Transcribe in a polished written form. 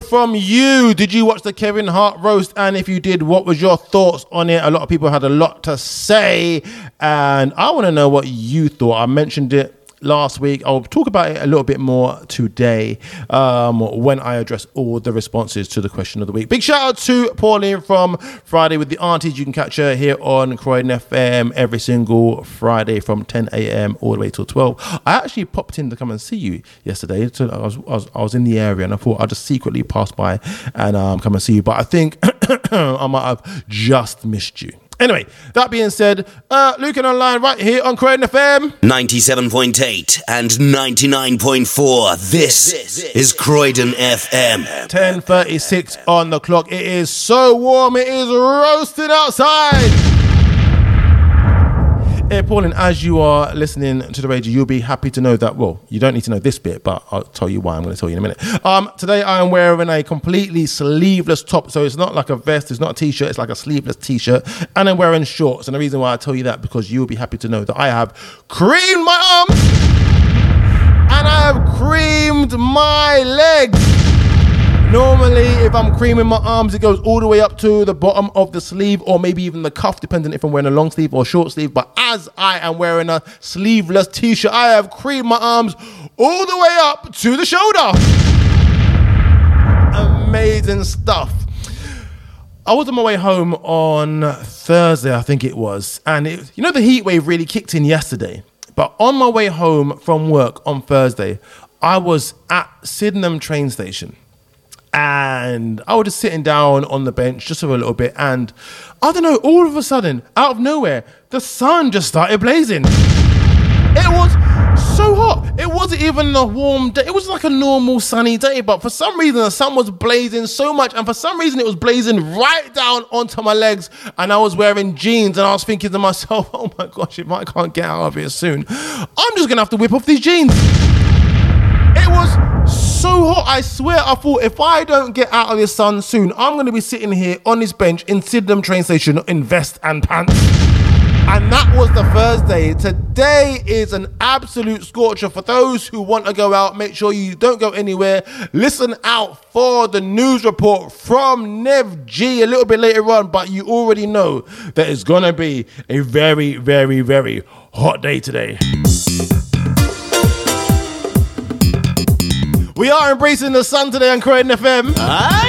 from you. Did you watch the Kevin Hart roast? And if you did, what was your thoughts on it? A lot of people had a lot to say, and I want to know what you thought. I mentioned it last week. I'll talk about it a little bit more today when I address all the responses to the question of the week. Big shout out to Pauline from Friday with the Aunties. You can catch her here on Croydon FM every single Friday from 10 a.m. all the way till 12. I actually popped in to come and see you yesterday. So I was in the area and I thought I'd just secretly pass by and come and see you. But I think I might have just missed you. Anyway, that being said, Lucan Online right here on Croydon FM 97.8 and 99.4. This is Croydon FM. 10:36 on the clock. It is so warm, it is roasting outside. Hey, Pauline, as you are listening to the radio, you'll be happy to know that, well, you don't need to know this bit, but I'll tell you why. I'm going to tell you in a minute. Today I am wearing a completely sleeveless top, so it's not like a vest, it's not a t-shirt, it's like a sleeveless t-shirt, and I'm wearing shorts. And the reason why I tell you that, because you'll be happy to know that I have creamed my arms and I have creamed my legs. Normally, if I'm creaming my arms, it goes all the way up to the bottom of the sleeve or maybe even the cuff, depending if I'm wearing a long sleeve or short sleeve. But as I am wearing a sleeveless t-shirt, I have creamed my arms all the way up to the shoulder. Amazing stuff. I was on my way home on Thursday, I think it was. And the heat wave really kicked in yesterday. But on my way home from work on Thursday, I was at Sydenham train station. And I was just sitting down on the bench just for a little bit. And I don't know, all of a sudden, out of nowhere, the sun just started blazing. It was so hot. It wasn't even a warm day. It was like a normal sunny day. But for some reason, the sun was blazing so much. And for some reason, it was blazing right down onto my legs. And I was wearing jeans. And I was thinking to myself, oh my gosh, if I can't get out of here soon, I'm just going to have to whip off these jeans. It was so hot, I swear. I thought if I don't get out of the sun soon, I'm going to be sitting here on this bench in Sydenham train station in vest and pants. And that was the Thursday. Today is an absolute scorcher. For those who want to go out, make sure you don't go anywhere. Listen out for the news report from Nev G a little bit later on, but you already know that it's going to be a very, very, very hot day today. We are embracing the sun today on Croydon FM.